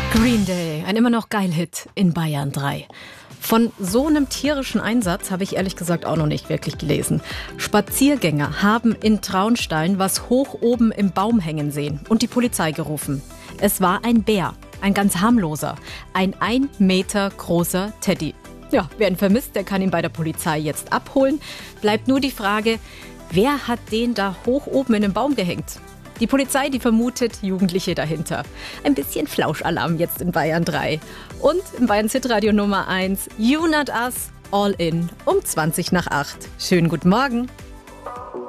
Green Day, ein immer noch geil Hit in Bayern 3. Von so einem tierischen Einsatz habe ich ehrlich gesagt auch noch nicht wirklich gelesen. Spaziergänger haben in Traunstein was hoch oben im Baum hängen sehen und die Polizei gerufen. Es war ein Bär, ein ganz harmloser, ein 1 Meter großer Teddy. Ja, wer ihn vermisst, der kann ihn bei der Polizei jetzt abholen. Bleibt nur die Frage, wer hat den da hoch oben in den Baum gehängt? Die Polizei, die vermutet Jugendliche dahinter. Ein bisschen Flauschalarm jetzt in Bayern 3. Und im Bayern Hitradio Nummer 1, You Not Us, All In, um 20 nach 8. Schönen guten Morgen.